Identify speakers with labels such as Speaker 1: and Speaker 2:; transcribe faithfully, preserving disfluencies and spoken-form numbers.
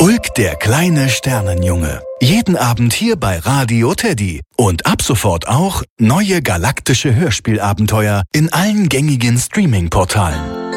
Speaker 1: Hulk, der kleine Sternenjunge. Jeden Abend hier bei Radio Teddy. Und ab sofort auch neue galaktische Hörspielabenteuer in allen gängigen Streaming-Portalen.